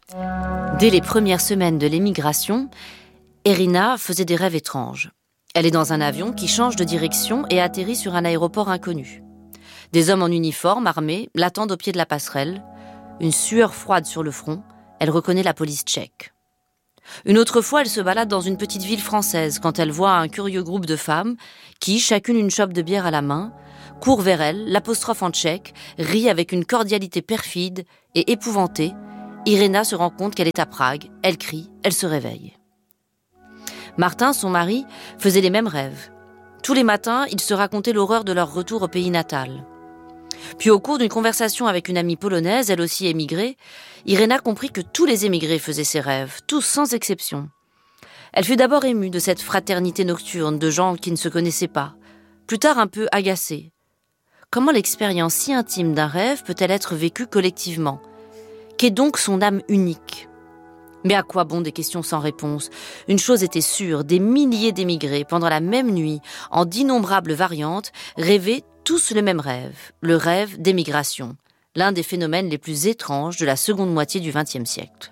Dès les premières semaines de l'émigration, Irina faisait des rêves étranges. Elle est dans un avion qui change de direction et atterrit sur un aéroport inconnu. Des hommes en uniforme, armés, l'attendent au pied de la passerelle. Une sueur froide sur le front, elle reconnaît la police tchèque. Une autre fois, elle se balade dans une petite ville française quand elle voit un curieux groupe de femmes qui, chacune une chope de bière à la main, courent vers elle, l'apostrophe en tchèque, rit avec une cordialité perfide et épouvantée. Irina se rend compte qu'elle est à Prague, elle crie, elle se réveille. Martin, son mari, faisait les mêmes rêves. Tous les matins, ils se racontaient l'horreur de leur retour au pays natal. Puis au cours d'une conversation avec une amie polonaise, elle aussi émigrée, Irina comprit que tous les émigrés faisaient ces rêves, tous sans exception. Elle fut d'abord émue de cette fraternité nocturne de gens qui ne se connaissaient pas, plus tard un peu agacée. Comment l'expérience si intime d'un rêve peut-elle être vécue collectivement ? Qu'est donc son âme unique ? Mais à quoi bon des questions sans réponse ? Une chose était sûre, des milliers d'émigrés, pendant la même nuit, en d'innombrables variantes, rêvaient tous le même rêve, le rêve d'émigration, l'un des phénomènes les plus étranges de la seconde moitié du XXe siècle.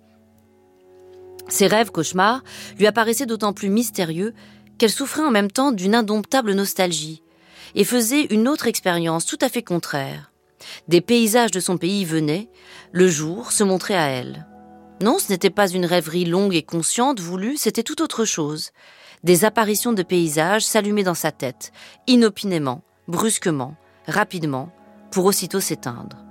Ces rêves cauchemars lui apparaissaient d'autant plus mystérieux qu'elle souffrait en même temps d'une indomptable nostalgie et faisait une autre expérience tout à fait contraire. Des paysages de son pays venaient, le jour, se montraient à elle. Non, ce n'était pas une rêverie longue et consciente, voulue, c'était tout autre chose. Des apparitions de paysages s'allumaient dans sa tête, inopinément, brusquement, rapidement, pour aussitôt s'éteindre.